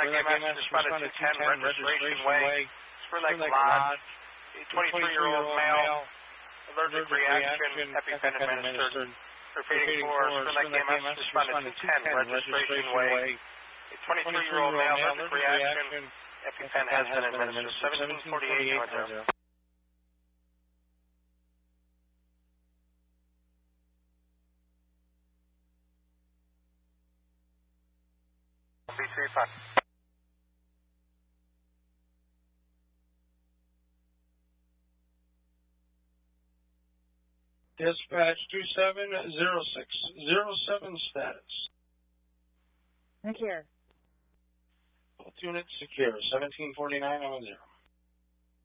EMS responded to 210 Registration Way, Spur Lake Lodge, a 23-year-old male, allergic reaction, EpiPen administered. Repeating for Spur Lake EMS responded to 210 Registration Way, a 23-year-old male, allergic reaction, EpiPen has been administered. 1748 0. B35. Dispatch 270607 status. Secure. Both units secure. 1749 0.